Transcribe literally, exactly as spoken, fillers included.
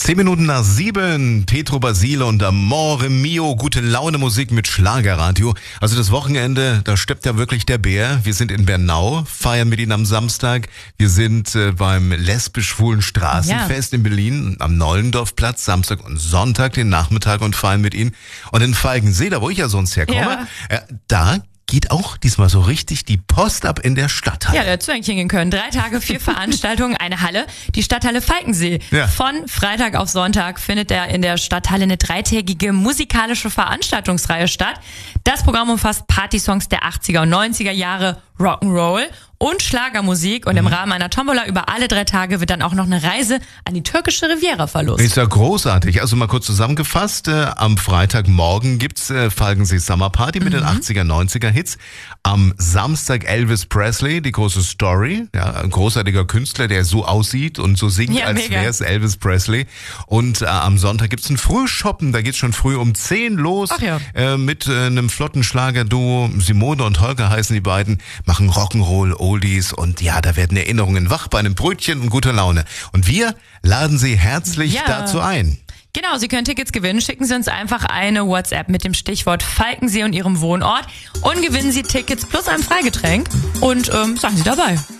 Zehn Minuten nach sieben, Pietro Basile und Amore Mio, gute Laune Musik mit Schlagerradio. Also das Wochenende, da steppt ja wirklich der Bär. Wir sind in Bernau, feiern mit Ihnen am Samstag. Wir sind äh, beim lesbisch-schwulen Straßenfest ja. in Berlin am Nollendorfplatz, Samstag und Sonntag den Nachmittag und feiern mit Ihnen. Und in Falkensee, da wo ich ja sonst herkomme, ja. äh, da geht auch diesmal so richtig die Post ab in der Stadthalle. Ja, dazu hätte ich hingehen können. Drei Tage, vier Veranstaltungen, eine Halle, die Stadthalle Falkensee. Ja. Von Freitag auf Sonntag findet da in der Stadthalle eine dreitägige musikalische Veranstaltungsreihe statt. Das Programm umfasst Partysongs der achtziger und neunziger Jahre, Rock'n'Roll und Schlagermusik. Und im Rahmen einer Tombola über alle drei Tage wird dann auch noch eine Reise an die türkische Riviera verlost. Ist ja großartig. Also mal kurz zusammengefasst, äh, am Freitagmorgen gibt's äh, Falkensee Summer Party mit mhm. den achtziger, neunziger Hits. Am Samstag Elvis Presley, die große Story. Ja, ein großartiger Künstler, der so aussieht und so singt, ja, als wäre es Elvis Presley. Und äh, am Sonntag gibt's ein Frühshoppen. Da geht's schon früh um zehn los. Ach ja. äh, mit äh, einem flotten Schlagerduo. Simone und Holger heißen die beiden. Machen Rock'n'Roll, Oldies und ja, da werden Erinnerungen wach bei einem Brötchen und guter Laune. Und wir laden Sie herzlich ja. dazu ein. Genau, Sie können Tickets gewinnen. Schicken Sie uns einfach eine WhatsApp mit dem Stichwort Falkensee und Ihrem Wohnort und gewinnen Sie Tickets plus ein Freigetränk und ähm, sagen Sie dabei.